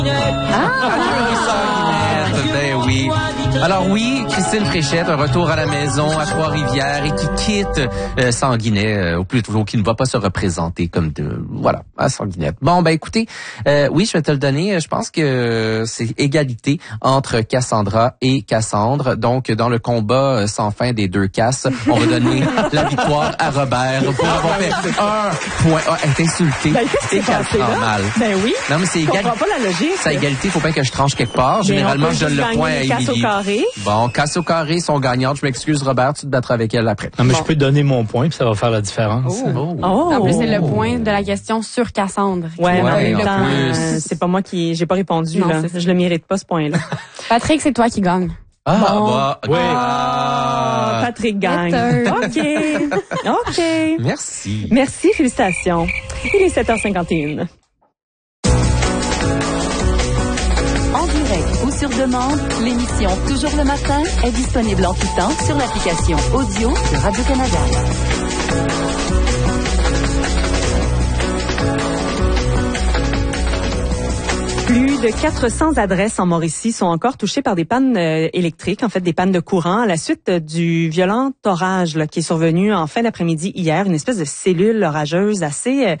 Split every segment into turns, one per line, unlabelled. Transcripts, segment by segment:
Ben oui. Alors oui, Christine Fréchette, un retour à la maison à Trois-Rivières et qui quitte Sanguinet, ou plutôt qui ne va pas se représenter comme voilà, à Sanguinet. Bon, ben écoutez, oui, je vais te le donner. Je pense que c'est égalité entre Cassandra et Cassandre. Donc, dans le combat sans fin des deux Casses, on va donner la victoire à Robert pour avoir fait un point. Ah, elle est insultée.
Ben, qu'est-ce qui s'est passé là?
Mal.
Ben oui.
Non, mais c'est égalité.
Je comprends pas la logique.
C'est égalité, faut pas que je tranche quelque part. Généralement, je donne le point à
Casse au
Émilie.
carré.
Bon, casse au carré sont gagnantes. Je m'excuse, Robert, tu te battras avec elle après.
Non, mais je peux donner mon point, puis ça va faire la différence.
En plus, c'est le point de la question sur Cassandre.
Ouais, mais en
Ouais,
même
en
temps,
plus.
c'est pas moi j'ai pas répondu,
Non,
là.
c'est ça.
Je le mérite pas, ce point-là.
Patrick, c'est toi qui gagne.
Patrick gagne. OK.
Merci.
Merci, félicitations. Il est 7h51.
En direct ou sur demande, l'émission Toujours le matin est disponible en tout temps sur l'application audio de Radio-Canada.
Plus de 400 adresses en Mauricie sont encore touchées par des pannes électriques, en fait des pannes de courant, à la suite du violent orage là, qui est survenu en fin d'après-midi hier, une espèce de cellule orageuse assez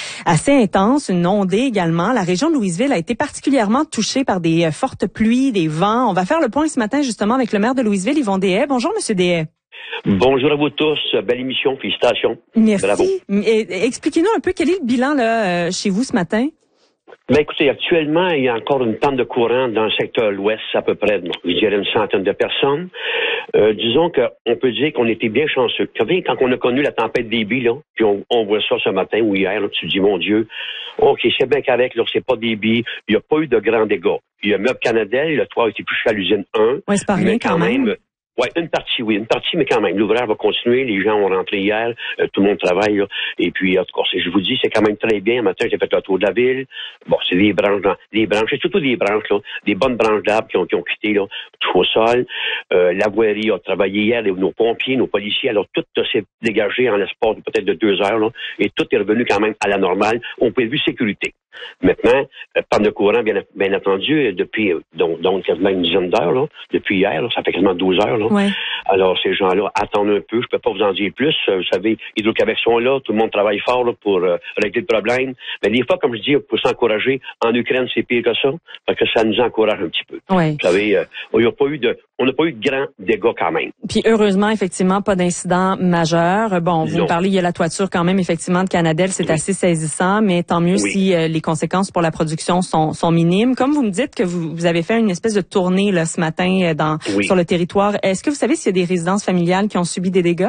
intense, une ondée également. La région de Louisville a été particulièrement touchée par des fortes pluies, des vents. On va faire le point ce matin justement avec le maire de Louisville, Yvon Deshaies. Bonjour, Monsieur Deshaies.
Bonjour à vous tous. Belle émission. Félicitations.
Merci.
Bravo.
Expliquez-nous un peu quel est le bilan là chez vous ce matin.
Ben écoutez, actuellement, il y a encore une panne de courant dans le secteur l'ouest, à peu près, je dirais une centaine de personnes. Disons qu'on peut dire qu'on était bien chanceux. Vous savez, quand on a connu la tempête Déby, là, puis on voit ça ce matin ou hier, là, tu te dis, mon Dieu, OK, c'est bien correct, là, c'est pas Déby, il n'y a pas eu de grands dégâts. Il y a Meubles Canadel, le toit a été touché à l'usine 1.
Ouais, c'est pas rien quand même.
Oui, une partie, mais quand même. L'ouvrage va continuer. Les gens ont rentré hier. Tout le monde travaille, là. Et puis, en tout cas, je vous dis, c'est quand même très bien. Un matin, j'ai fait le tour de la ville. Bon, c'est des branches, c'est surtout des branches, là. Des bonnes branches d'arbres qui ont quitté, là, tout au sol. La voirie a travaillé hier. Nos pompiers, nos policiers, alors tout s'est dégagé en l'espace de peut-être de 2 heures, là. Et tout est revenu quand même à la normale. On peut vu sécurité. Maintenant, panne de courant, bien entendu, depuis, donc, quasiment une dizaine d'heures, là. Depuis hier, là, ça fait quasiment 12 heures, là.
Ouais.
Alors, ces gens-là attendent un peu. Je peux pas vous en dire plus. Vous savez, Hydro-Québec sont là. Tout le monde travaille fort là, pour régler le problème. Mais des fois, comme je dis, pour s'encourager, en Ukraine, c'est pire que ça, parce que ça nous encourage un petit peu.
Ouais.
Vous savez, on n'a pas eu de grands dégâts quand même.
Puis heureusement, effectivement, pas d'incident majeur. Bon, vous
Non.
me parlez, il y a la toiture quand même, effectivement, de Canadel, c'est assez saisissant, mais tant mieux si les conséquences pour la production sont minimes. Comme vous me dites que vous avez fait une espèce de tournée là ce matin sur le territoire, est-ce que vous savez s'il y a des résidences familiales qui ont subi des dégâts?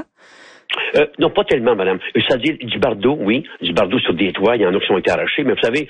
Non, pas tellement, madame. C'est-à-dire du bardeau, oui. Du bardeau sur des toits. Il y en a qui ont été arrachés. Mais vous savez,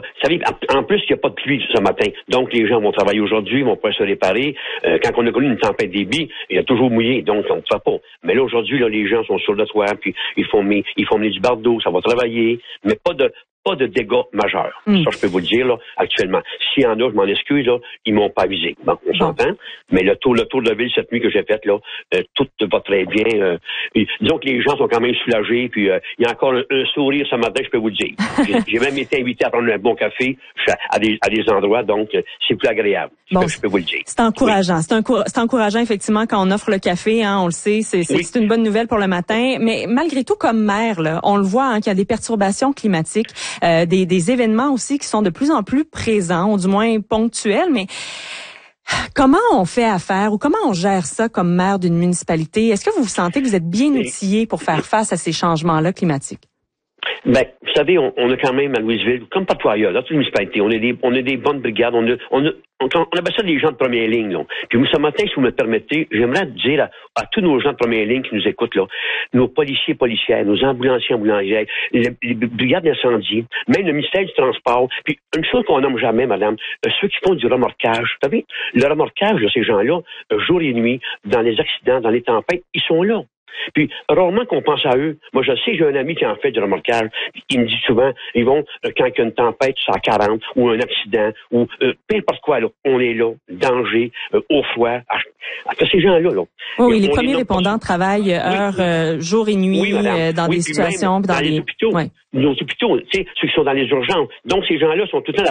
en plus, il n'y a pas de pluie ce matin. Donc, les gens vont travailler aujourd'hui, vont pas se réparer. Quand on a connu une tempête Déby, il a toujours mouillé. Donc, on ne fait pas. Mais là, aujourd'hui, là, les gens sont sur le toit, puis ils font mener du bardeau, ça va travailler. Mais pas de dégâts majeurs. Ça, je peux vous le dire, là, actuellement. S'il y en a, je m'en excuse, là, ils m'ont pas avisé. Bon, on s'entend. Mais le tour de ville cette nuit que j'ai fait, là, tout va très bien. Disons que les gens sont quand même soulagés, puis il y a encore un sourire ce matin, je peux vous le dire. J'ai même été invité à prendre un bon café à des endroits, donc c'est plus agréable.
Bon,
je peux vous le dire.
C'est encourageant. Oui. C'est encourageant, effectivement, quand on offre le café, hein, on le sait, c'est une bonne nouvelle pour le matin. Mais malgré tout, comme maire, là, on le voit, hein, qu'il y a des perturbations climatiques. Des événements aussi qui sont de plus en plus présents, ou du moins ponctuels, mais comment on fait affaire ou comment on gère ça comme maire d'une municipalité? Est-ce que vous sentez que vous êtes bien outillé pour faire face à ces changements-là climatiques?
Ben, vous savez, on a quand même à Louisville, comme partout ailleurs, dans toutes les municipalités, on a des bonnes brigades, on appelle ça des gens de première ligne, là. Puis ce matin, si vous me permettez, j'aimerais dire à tous nos gens de première ligne qui nous écoutent, là, nos policiers, policières, nos ambulanciers, ambulancières, les brigades d'incendie, même le ministère du Transport, puis une chose qu'on nomme jamais, madame, ceux qui font du remorquage. Vous savez, le remorquage de ces gens-là, jour et nuit, dans les accidents, dans les tempêtes, ils sont là. Puis, rarement qu'on pense à eux. Moi, je sais, j'ai un ami qui en fait du remorquage. Il me dit souvent, ils vont, quand il y a une tempête, c'est à 40, ou un accident, ou peu importe quoi, là, on est là, danger, au froid. Ces gens-là, là.
Oui, les premiers répondants travaillent jour et nuit, dans des situations.
Dans les hôpitaux.
Ouais.
Nos hôpitaux, tu sais, ceux qui sont dans les urgences. Donc, ces gens-là sont tout le temps